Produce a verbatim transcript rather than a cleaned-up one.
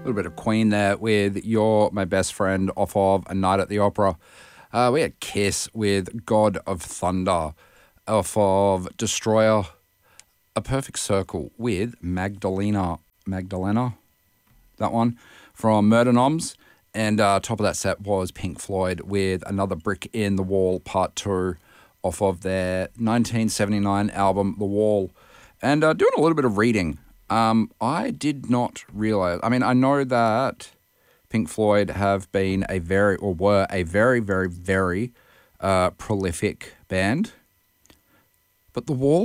little bit of Queen there with You're My Best Friend off of A Night at the Opera. Uh, we had Kiss with God of Thunder off of Destroyer. A Perfect Circle with Magdalena. Magdalena, that one, from Murder Noms. And uh, top of that set was Pink Floyd with Another Brick in the Wall Part two off of their nineteen seventy-nine album The Wall. And uh, doing a little bit of reading. Um, I did not realize, I mean, I know that Pink Floyd have been a very, or were a very, very, very uh, prolific band. But The Wall